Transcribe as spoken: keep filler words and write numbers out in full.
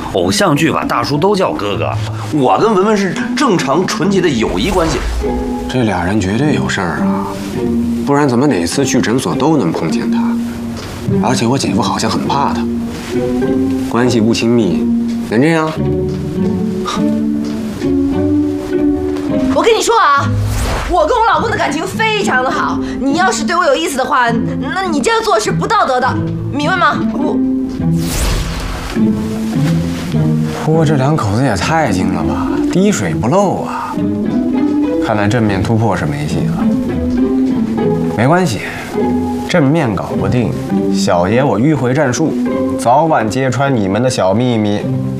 偶像剧把大叔都叫哥哥。 我跟文文是正常纯洁的友谊关系。 这俩人绝对有事儿啊，不然怎么哪次去诊所都能碰见他？而且我姐夫好像很怕他，关系不亲密，能这样？ 我跟你说啊，我跟我老公的感情非常的好，你要是对我有意思的话，那你这样做是不道德的，明白吗？我。 不过这两口子也太精了吧，滴水不漏啊！看来正面突破是没戏了。没关系，正面搞不定，小爷我迂回战术，早晚揭穿你们的小秘密。